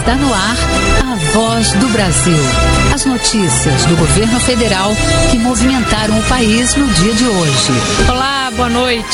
Está no ar a Voz do Brasil. As notícias do governo federal que movimentaram o país no dia de hoje. Olá, boa noite.